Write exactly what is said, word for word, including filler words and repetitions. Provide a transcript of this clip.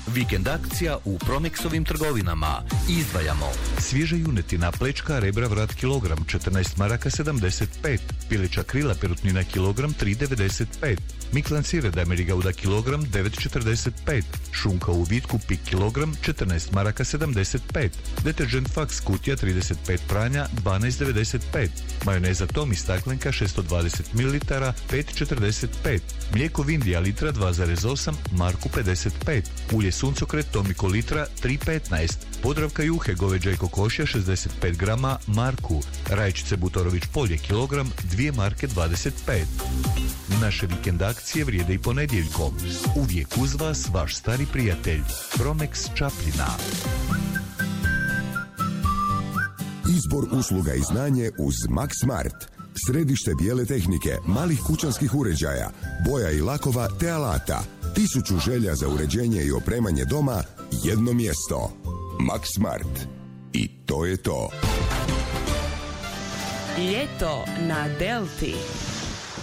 Vikend akcija u Promexovim trgovinama. Izdvajamo svježa junetina, plečka, rebra, vrat kilogram četrnaest maraka sedamdeset pet, pileća krila perutnina kilogram tri devedeset pet, miklan sire Damerigauda kilogram devet četrdeset pet, šunka u vitku pik kilogram četrnaest maraka sedamdeset pet, deterđent Fax kutija trideset pet pranja dvanaest devedeset pet, majoneza Tomi staklenka šesto dvadeset mililitara pet četrdeset pet, mlijeko Vindija litra dva zarez osam marku pedeset pet, ulje suncokret Tomiko litra tri petnaest, Podravka juhe goveđa i kokošja šezdeset pet grama marku, rajčice Butorović polje kilogram dvije marke dvadeset pet. Naše vikend akcije vrijede i ponedjeljkom. Uvijek uz vas vaš stari prijatelj Promex Čapljina. Izbor usluga i znanje uz Max Smart. Središte bijele tehnike, malih kućanskih uređaja, boja i lakova te alata. Tisuću želja za uređenje i opremanje doma, jedno mjesto. Max Smart. I to je to. Ljeto na Delti.